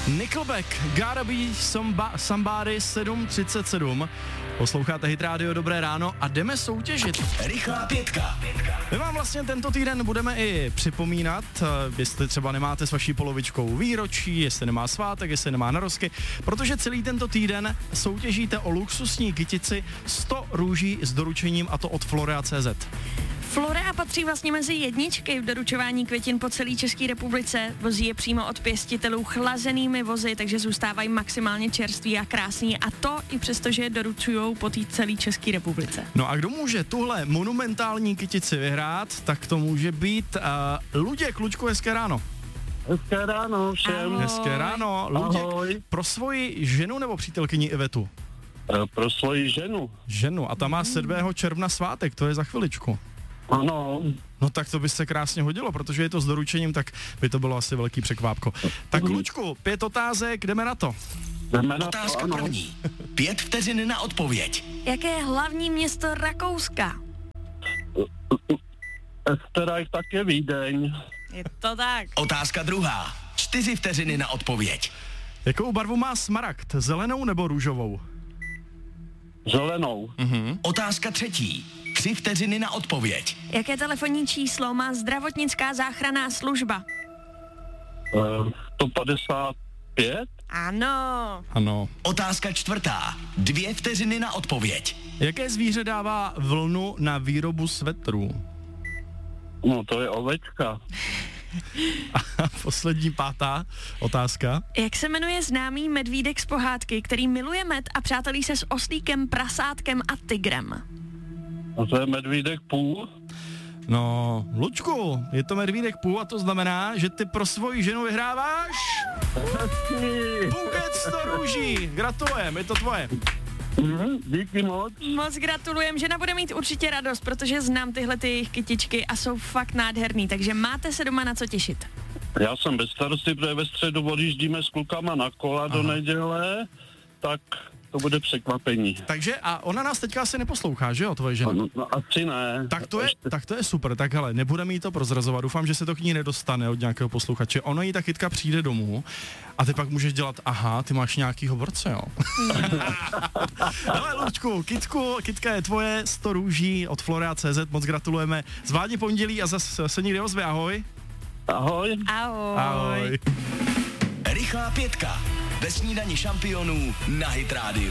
Nickelback, Gotta Be Somebody, 7:37. Posloucháte Hit Radio, dobré ráno a jdeme soutěžit. Rychlá pětka. My vám vlastně tento týden budeme i připomínat, jestli třeba nemáte s vaší polovičkou výročí, jestli nemá svátek, jestli nemá narozky, protože celý tento týden soutěžíte o luxusní kytici 100 růží s doručením, a to od Florea.cz. Florea patří vlastně mezi jedničky v doručování květin po celé České republice. Vozí je přímo od pěstitelů chlazenými vozy, takže zůstávají maximálně čerství a krásný, a to i přesto, že je doručujou po té celé České republice. No a kdo může tuhle monumentální kytici vyhrát, tak to může být Luděk. Luďku, hezké ráno. Hezké ráno všem. Ahoj. Hezké ráno. Luděk, Ahoj. pro svoji ženu nebo přítelkyni Ivetu? Pro svoji ženu. Ženu, a ta má 7. června svátek, to je za chviličku. Ano. No tak to by se krásně hodilo, protože je to s doručením, tak by to bylo asi velký překvápko. Tak Luďku, 5 otázek, jdeme na to. Jdeme na Otázka to, ano. první. 5 vteřin na odpověď. Jaké je hlavní město Rakouska? Österreich tak je Vídeň. Je to tak. Otázka druhá. 4 vteřiny na odpověď. Jakou barvu má smaragd, zelenou nebo růžovou? Zelenou. Otázka třetí. 3 vteřiny na odpověď. Jaké telefonní číslo má zdravotnická záchranná služba? 155. Ano. Ano. Otázka čtvrtá. 2 vteřiny na odpověď. Jaké zvíře dává vlnu na výrobu svetrů? No to je ovečka. A poslední 5. otázka. Jak se jmenuje známý medvídek z pohádky, který miluje med a přátelí se s oslíkem, prasátkem a tygrem? A to je medvídek půl. No, Luďku, je to medvídek půl, a to znamená, že ty pro svoji ženu vyhráváš buket 100 růží. Gratulujem, je to tvoje. Díky moc. Moc gratulujem, žena bude mít určitě radost, protože znám tyhle ty jejich kytičky a jsou fakt nádherný, takže máte se doma na co těšit. Já jsem bez starosti, protože ve středu odjíždíme s klukama na kola do neděle, tak to bude překvapení. Takže a ona nás teďka asi neposlouchá, že jo, tvoje žena? No asi ne. Tak to je super, tak hele, nebudeme jí to prozrazovat, doufám, že se to k ní nedostane od nějakého posluchače. Ono jí ta kytka přijde domů a ty pak můžeš dělat, aha, ty máš nějakýho borce, jo. Hele, Luďku, kytka je tvoje, 100 růží od Florea.cz, moc gratulujeme. Zvládni pondělí a zase se někdy ozve, ahoj. Ahoj. Ahoj. Ahoj. Rychlá pětka. Ve snídani šampionů na Hit Radio.